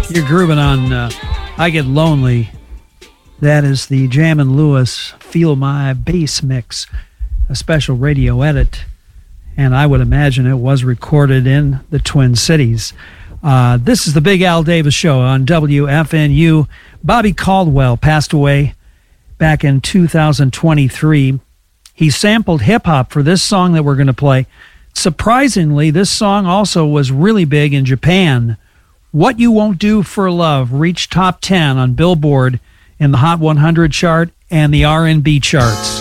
You're grooving on I Get Lonely. That is the Jammin' Lewis Feel My Bass mix, a special radio edit. And I would imagine it was recorded in the Twin Cities. This is the Big Al Davis Show on WFNU. Bobby Caldwell passed away back in 2023. He sampled hip-hop for this song that we're going to play. Surprisingly, this song also was really big in Japan. What You Won't Do for Love reached top 10 on Billboard in the Hot 100 chart and the R&B charts.